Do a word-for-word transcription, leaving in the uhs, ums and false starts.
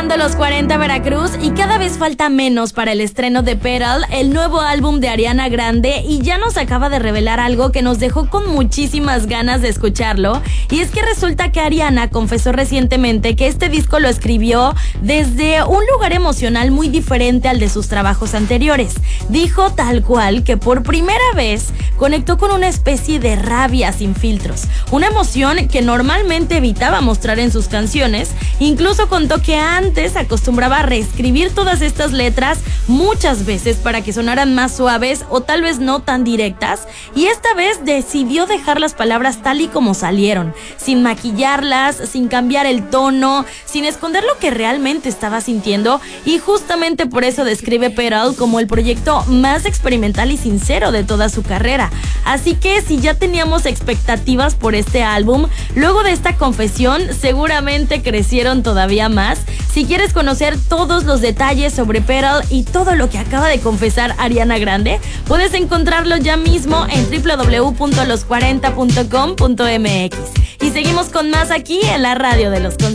escuchando Los cuarenta Veracruz y cada vez falta menos para el estreno de Petal, el nuevo álbum de Ariana Grande, y ya nos acaba de revelar algo que nos dejó con muchísimas ganas de escucharlo, y es que resulta que Ariana confesó recientemente que este disco lo escribió desde un lugar emocional muy diferente al de sus trabajos anteriores. Dijo tal cual que por primera vez conectó con una especie de rabia sin filtros, una emoción que normalmente evitaba mostrar en sus canciones. Incluso contó que antes acostumbraba a reescribir todas estas letras muchas veces para que sonaran más suaves o tal vez no tan directas, y esta vez decidió dejar las palabras tal y como salieron, sin maquillarlas, sin cambiar el tono, sin esconder lo que realmente estaba sintiendo, y justamente por eso describe Petal como el proyecto más experimental y sincero de toda su carrera. Así que si ya teníamos expectativas por este álbum, luego de esta confesión seguramente crecieron todavía más. Si quieres conocer todos los detalles sobre Petal y todo lo que acaba de confesar Ariana Grande, puedes encontrarlo ya mismo en doble u doble u doble u punto los cuarenta punto com punto m x. Y seguimos con más aquí en la radio de los consejos.